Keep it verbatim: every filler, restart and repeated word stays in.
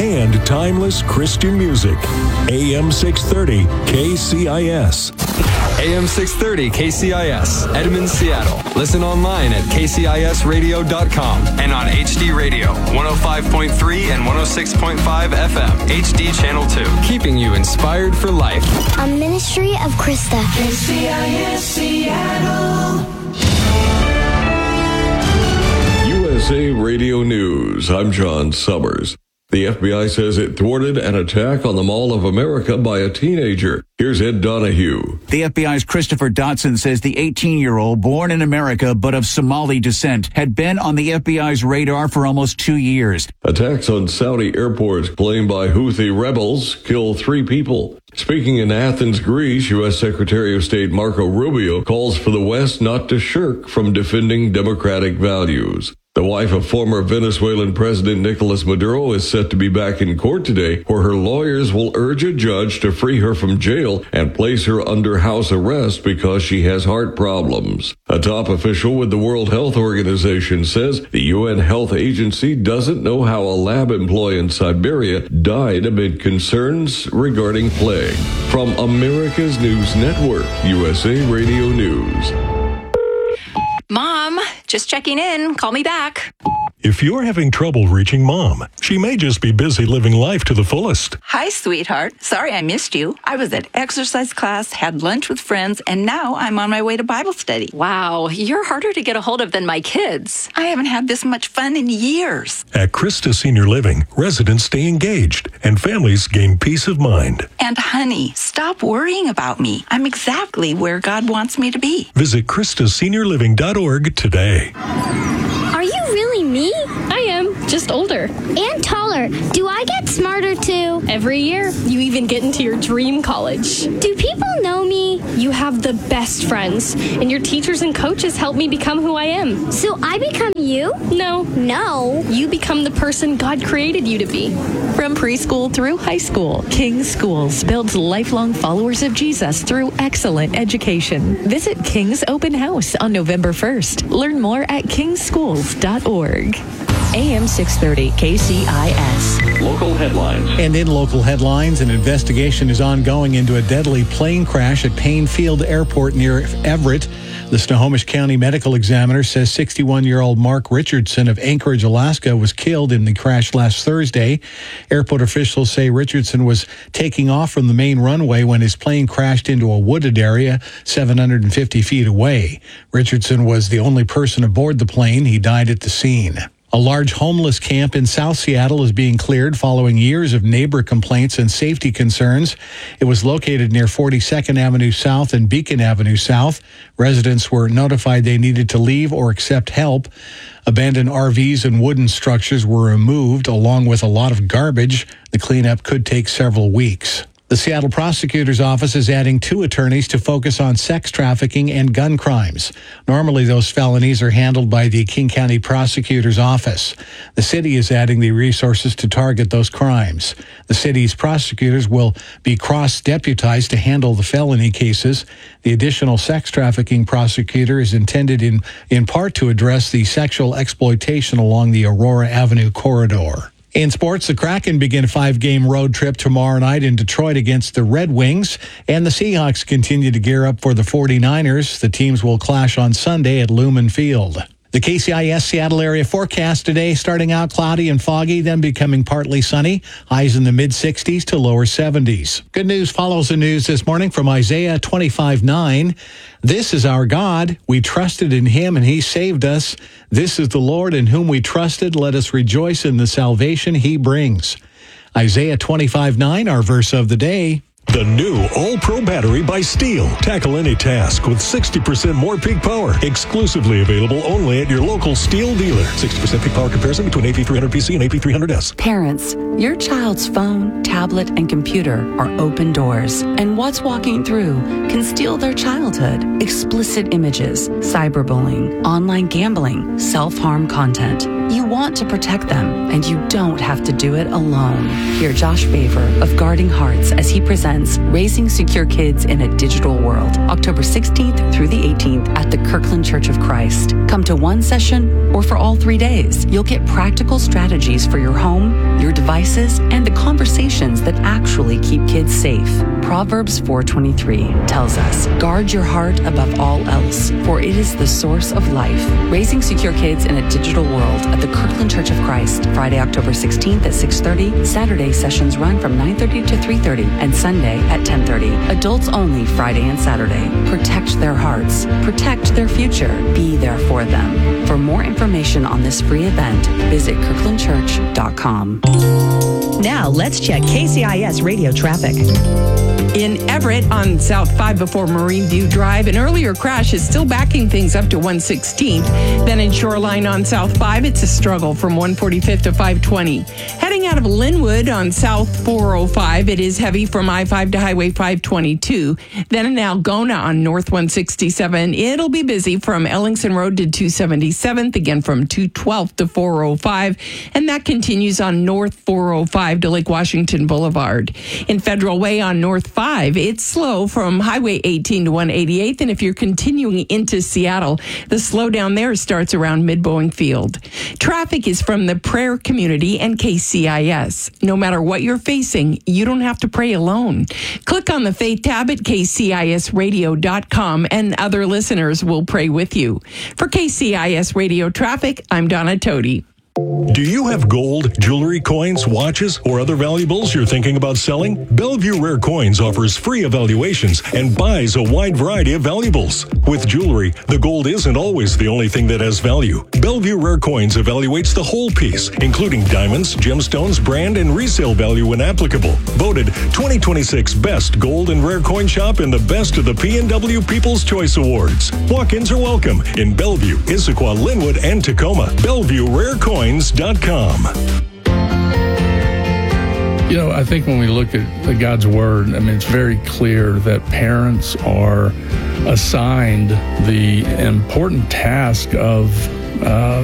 and timeless Christian music. A M six thirty K C I S. A M six thirty K C I S, Edmond, Seattle. Listen online at k c i s radio dot com and on H D Radio, one oh five point three and one oh six point five F M, H D Channel two. Keeping you inspired for life. A ministry of Krista. K C I S Seattle. U S A Radio News. I'm John Summers. The F B I says it thwarted an attack on the Mall of America by a teenager. Here's Ed Donahue. The F B I's Christopher Dotson says the eighteen-year-old, born in America but of Somali descent, had been on the F B I's radar for almost two years. Attacks on Saudi airports claimed by Houthi rebels kill three people. Speaking in Athens, Greece, U S Secretary of State Marco Rubio calls for the West not to shirk from defending democratic values. The wife of former Venezuelan President Nicolas Maduro is set to be back in court today, where her lawyers will urge a judge to free her from jail and place her under house arrest because she has heart problems. A top official with the World Health Organization says the U N Health Agency doesn't know how a lab employee in Siberia died amid concerns regarding plague. From America's News Network, U S A Radio News. Mom, just checking in. Call me back. If you're having trouble reaching Mom, she may just be busy living life to the fullest. Hi, sweetheart. Sorry I missed you. I was at exercise class, had lunch with friends, and now I'm on my way to Bible study. Wow, you're harder to get a hold of than my kids. I haven't had this much fun in years. At Christa Senior Living, residents stay engaged and families gain peace of mind. And honey, stop worrying about me. I'm exactly where God wants me to be. Visit krista senior living dot org today. Are you really me? I am, just older. And taller. Do I get smarter too? Every year, you even get into your dream college. Do people know me? You have the best friends, and your teachers and coaches help me become who I am. So I become you? No. No. You become the person God created you to be. From preschool through high school, King's Schools builds lifelong followers of Jesus through excellent education. Visit King's Open House on November first. Learn more at kings schools dot org. A M six thirty K C I S. Local headlines. And in local headlines, an investigation is ongoing into a deadly plane crash at Payne Field Airport near Everett. The Snohomish County Medical Examiner says sixty-one-year-old Mark Richardson of Anchorage, Alaska, was killed in the crash last Thursday. Airport officials say Richardson was taking off from the main runway when his plane crashed into a wooded area seven hundred fifty feet away. Richardson was the only person aboard the plane. He died at the scene. A large homeless camp in South Seattle is being cleared following years of neighbor complaints and safety concerns. It was located near forty-second Avenue South and Beacon Avenue South. Residents were notified they needed to leave or accept help. Abandoned R Vs and wooden structures were removed, along with a lot of garbage. The cleanup could take several weeks. The Seattle Prosecutor's Office is adding two attorneys to focus on sex trafficking and gun crimes. Normally, those felonies are handled by the King County Prosecutor's Office. The city is adding the resources to target those crimes. The city's prosecutors will be cross-deputized to handle the felony cases. The additional sex trafficking prosecutor is intended in, in part to address the sexual exploitation along the Aurora Avenue corridor. In sports, the Kraken begin a five-game road trip tomorrow night in Detroit against the Red Wings, and the Seahawks continue to gear up for the forty-niners. The teams will clash on Sunday at Lumen Field. The K C I S Seattle area forecast today, starting out cloudy and foggy, then becoming partly sunny. Highs in the mid-sixties to lower seventies. Good news follows the news this morning from Isaiah twenty-five nine. This is our God. We trusted in him, and he saved us. This is the Lord in whom we trusted. Let us rejoice in the salvation he brings. Isaiah twenty-five nine, our verse of the day. The new All-Pro battery by Steel. Tackle any task with sixty percent more peak power. Exclusively available only at your local Steel dealer. sixty percent peak power comparison between A P three hundred P C and A P three hundred S. Parents, your child's phone, tablet, and computer are open doors, and what's walking through can steal their childhood. Explicit images, cyberbullying, online gambling, self-harm content. You want to protect them, and you don't have to do it alone. Hear Josh Baver of Guarding Hearts as he presents Raising Secure Kids in a Digital World, October sixteenth through the eighteenth at the Kirkland Church of Christ. Come to one session or for all three days. You'll get practical strategies for your home, your devices, and the conversations that actually keep kids safe. Proverbs four twenty-three tells us, guard your heart above all else, for it is the source of life. Raising Secure Kids in a Digital World at the Kirkland Church of Christ, Friday, October sixteenth at six thirty. Saturday sessions run from nine thirty to three thirty, and Sunday at ten thirty. Adults only Friday and Saturday. Protect their hearts. Protect their future. Be there for them. For more information on this free event, visit kirkland church dot com. Now let's check K C I S radio traffic. In Everett on South five before Marine View Drive, an earlier crash is still backing things up to one sixteenth. Then in Shoreline on South five, it's a struggle from one forty-fifth to five twenty. Heading out of Linwood on South four oh five, it is heavy from I five to Highway five twenty-two. Then in Algona on North one sixty-seven, it'll be busy from Ellingson Road to two seventy-seventh, again from two twelfth to four oh five, and that continues on North four oh five to Lake Washington Boulevard. In Federal Way on North five, it's slow from Highway eighteen to one eighty-eighth, and if you're continuing into Seattle, the slowdown there starts around Mid-Boeing Field. Traffic is from the prayer community and K C I S. No matter what you're facing, you don't have to pray alone. Click on the Faith tab at K C I S radio dot com, and other listeners will pray with you. For K C I S Radio Traffic, I'm Donna Toti. Do you have gold, jewelry, coins, watches, or other valuables you're thinking about selling? Bellevue Rare Coins offers free evaluations and buys a wide variety of valuables. With jewelry, the gold isn't always the only thing that has value. Bellevue Rare Coins evaluates the whole piece, including diamonds, gemstones, brand, and resale value when applicable. Voted twenty twenty-six Best Gold and Rare Coin Shop in the Best of the P N W People's Choice Awards. Walk-ins are welcome in Bellevue, Issaquah, Linwood, and Tacoma. Bellevue Rare Coins dot com. You know, I think when we look at God's Word, I mean, it's very clear that parents are assigned the important task of uh,